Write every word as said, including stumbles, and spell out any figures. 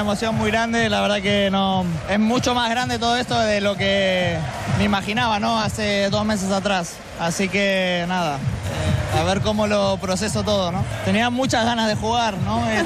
emoción muy grande, la verdad que no, es mucho más grande todo esto de lo que me imaginaba, ¿no? Hace dos meses atrás, así que nada, eh, a ver cómo lo proceso todo, ¿no? Tenía muchas ganas de jugar, ¿no? Eh,